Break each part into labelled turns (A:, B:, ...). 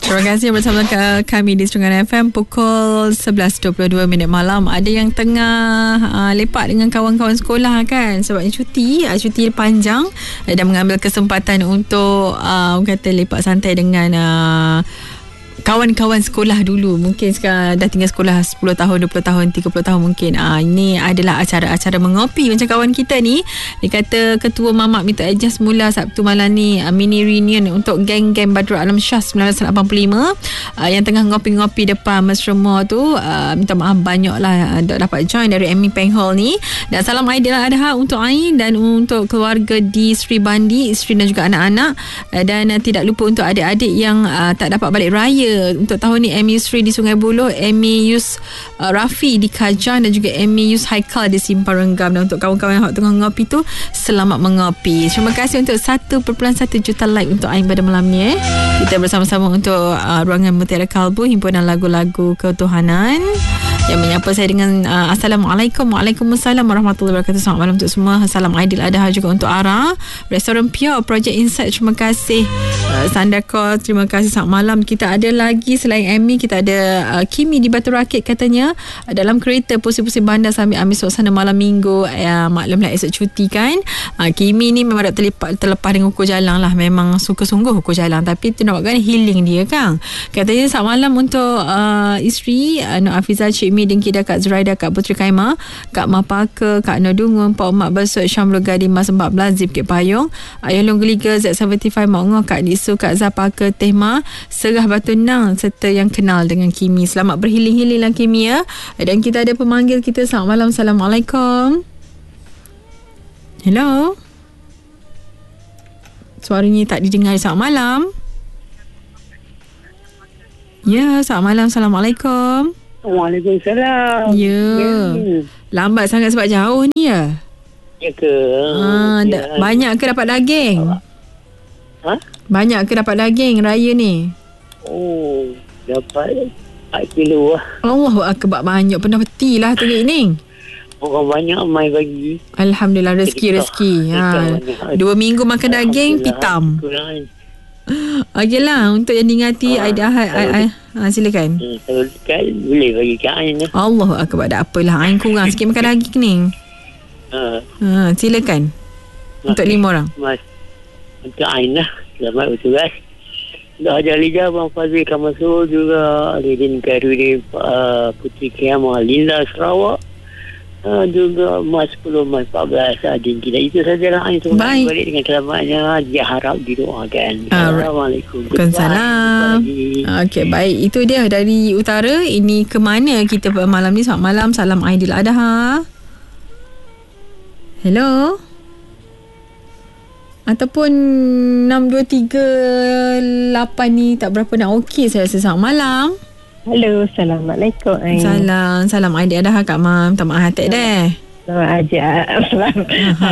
A: Terima kasih bersama kami di Serungan FM pukul 11.22 malam. Ada yang tengah lepak dengan kawan-kawan sekolah kan, sebabnya cuti panjang dan mengambil kesempatan untuk kata lepak santai dengan kawan-kawan sekolah dulu. Mungkin sekarang dah tinggal sekolah 10 tahun, 20 tahun, 30 tahun mungkin. Ini adalah acara-acara mengopi macam kawan kita ni. Dia kata Ketua Mamak minta adjust mula Sabtu malam ni, mini reunion untuk geng-geng Badrul Alam Shah 1985 yang tengah ngopi-ngopi depan Mesra Mall tu. Minta maaf banyak lah dapat join dari Amy Peng Hall ni. Dan salam Aidiladha untuk Ain dan untuk keluarga di Sri Bandi, isteri dan juga anak-anak. Dan tidak lupa untuk adik-adik yang tak dapat balik raya untuk tahun ni, Amy Yusri di Sungai Buloh, Amy Yus Rafi di Kajang dan juga Amy Yus Haikal di Simpang Renggam. Dan untuk kawan-kawan yang tengah ngopi tu, selamat mengopi. Terima kasih untuk 1.1 juta like untuk Ain pada malam ni. Kita bersama-sama untuk Ruangan Mutiara Kalbu, himpunan lagu-lagu ketuhanan, yang menyapa saya dengan Assalamualaikum. Waalaikumsalam warahmatullahi wabarakatuh. Selamat malam untuk semua. Salam Aidiladha juga untuk Ara, Restoran Pure, Project Insight. Terima kasih Sandako, terima kasih. Selamat malam. Kita ada lagi selain Amy, kita ada Kimi di Batu Rakit, katanya dalam kereta pusing-pusing bandar sambil ambil suasana malam minggu. Maklumlah esok cuti kan. Kimi ni memang terlepas dengan ukur jalan lah. Memang suka sungguh ukur jalan, tapi tu nak buat kan healing dia kan. Katanya selamat malam untuk isteri Nur Afizah, Cik Mi, Dinki, Kak Zuraida, Kak Putri Kaima, Kak Mapaka, Kak Nodungun, Pak Mak Besut, Syamrul Gading, Mas 14, Zip Kek Payung, Ayah Long Geliga, Z75, Mak Ngoh, Kak Nisu, Kak Zapaka, Tehma, Serah Batu Nang, serta yang kenal dengan Kimi. Selamat berhiling-hiling lah Kimi ya. Dan kita ada pemanggil kita. Selamat malam. Assalamualaikum. Hello. Suaranya tak didengar. Selamat malam. Ya, selamat malam. Assalamualaikum.
B: Waalaikumsalam.
A: Ya. Lambat sangat sebab jauh ni ya.
B: Ya ke?
A: Banyak ke dapat daging? Banyak ke dapat daging raya ni?
B: Oh, dapat 4 kilo lah.
A: Allahu akbar, banyak. Pernah peti lah tu ni.
B: Orang banyak mai bagi.
A: Alhamdulillah, rezeki. 2 minggu makan daging, pitam. Okeylah, untuk yang diingati Aida silakan.
B: Kalau dekat boleh bagi ke Ain lah.
A: Allahu akbar, tak apalah. Ain kurang sikit makan daging ni. Silakan. Untuk 5 orang.
B: Mas, untuk Ain lah. Selamat bertugas. Dah Hajar Liga, Abang Fazil Kamasul juga, Lidin Kairudin, Putri Kiamah, Linda Sarawak, juga Mas 10, Mas 14, Adin kita. Itu sajalah. Itu balik dengan selamatnya. Dia harap didoakan. Assalamualaikum.
A: Waalaikumsalam. Okey, baik. Itu dia dari utara. Ini ke mana kita malam ni? Selamat malam. Salam Aidiladha. Hello. Ataupun 6238 ni tak berapa nak okey saya rasa. Selamat malam.
C: Halo, Assalamualaikum.
A: Salam Aidiladha Kak Mam. Tak maaf hati deh.
C: Selamat ajak. Selamat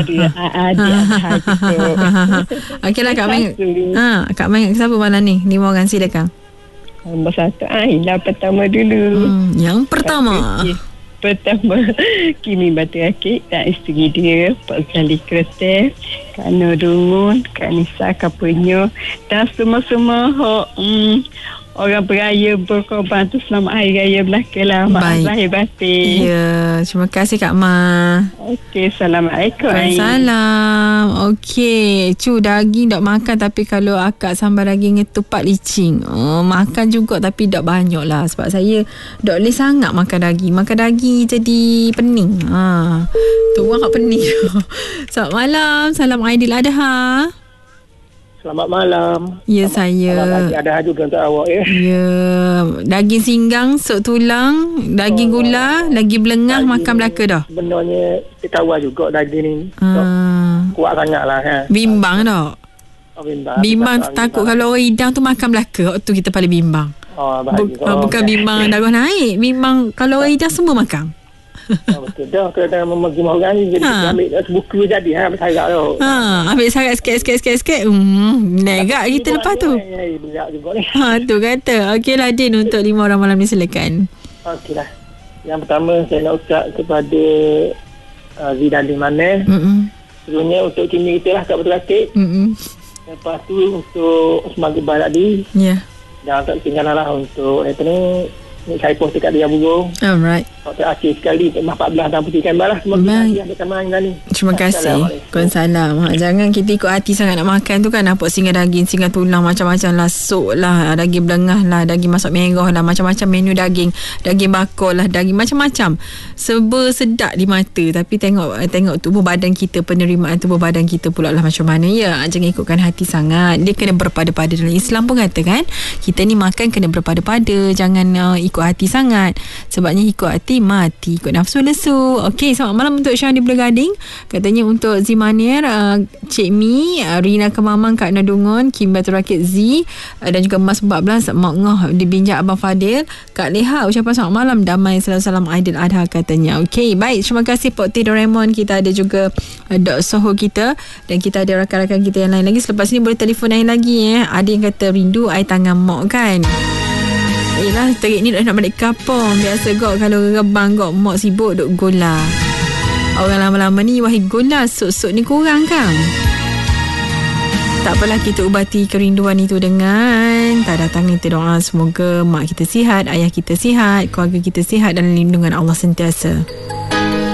A: Okeylah Kak Mam. Kak Mam ingat siapa malam ni? 5 orang silakan.
C: Nombor 1 Ailah pertama dulu.
A: Yang pertama.
C: Kimi Batu Rakit, Kak isteri dia, Pak Salih Kretek, Kak Nodungun, Kak Nisa, Kak Penyo, dan semua-semua orang beraya berkorban tu selamat Hari Raya belaka lah. Maaf lahir batin.
A: Ya, terima kasih Kak Ma.
C: Okey, Assalamualaikum.
A: Waalaikumsalam. Okey, daging tak makan, tapi kalau akak sambal daging ketupat licin, makan juga tapi tak banyak lah. Sebab saya tak boleh sangat makan daging. Makan daging jadi pening. Tu orang kat pening. Selamat malam. Salam Aidiladha.
B: Selamat malam.
A: Ya, saya.
B: Ada juga untuk awak ya.
A: Ya, daging singgang, sup tulang, daging gula, lagi belengah, makan belaka dah.
B: Sebenarnya kita tahu juga daging ni. Kuat sangat lah kan.
A: Bimbang tak? Bimbang takut kalau orang hidang tu makan belaka. Waktu tu kita paling bimbang. Bukan bimbang darah naik. Bimbang kalau orang hidang semua makan.
B: Betul dah. Kalau dah memagi orang ni, jadi ambil buku jadi ambil sarak tu.
A: Ambil sarak sikit. Negak kita lepas tu.
B: Berat juga ni.
A: Tu kata. Okeylah Din, untuk 5 orang malam ni silakan.
B: Okeylah. Yang pertama saya nak ucap kepada Zidane Manel. Sebenarnya untuk Kimi kita lah kat Batu Rakit. Lepas tu untuk Usman Gebal tadi.
A: Ya.
D: Dan tak ketinggalan lah untuk saya post dekat dia Burung.
A: Alright.
D: Dr. Aceh sekali Mah 14 dan putihkan balas. Semua kita ada main dah ni.
A: Terima kasih. Waalaikumsalam. Jangan kita ikut hati sangat nak makan tu kan. Nampak singa daging, singa tulang, macam-macam lah. Sok lah, daging belengah lah, daging masak merah lah, macam-macam menu daging. Daging bakar lah, daging macam-macam. Serba sedap di mata. Tapi tengok tubuh badan kita, penerimaan tubuh badan kita pula lah macam mana. Ya, jangan ikutkan hati sangat. Dia kena berpada-pada. Dalam Islam pun kata kan, kita ni makan kena berpada-pada. Jangan ikut hati sangat. Sebabnya ikut hati mati, ikut nafsu lesu. Okey, selamat malam untuk Syah di Pulau Gading. Katanya untuk Zimanir, Cik Mi, Rina Kemamang, Kak Nadungon, Kim Batu Rakit Z, dan juga Mas 14 Mak Ngoh di Binjak Abang Fadil, Kak Leha ucapan selamat malam, damai, salam Aidil Adha katanya. Okey, baik, terima kasih Pok T Doraemon. Kita ada juga Dok Soho kita, dan kita ada rakan-rakan kita yang lain lagi. Selepas ni boleh telefon lain lagi. Ada yang kata rindu air tangan mak kan. Yelah, tarik ni dah nak balik kampung. Biasa kok kalau rebang kok mak sibuk duk gola. Orang lama-lama ni wahai gola, sok-sok ni kurang kan. Tak apalah, kita ubati kerinduan itu dengan tanda tangan kita doa. Semoga mak kita sihat, ayah kita sihat, keluarga kita sihat dan lindungan Allah sentiasa.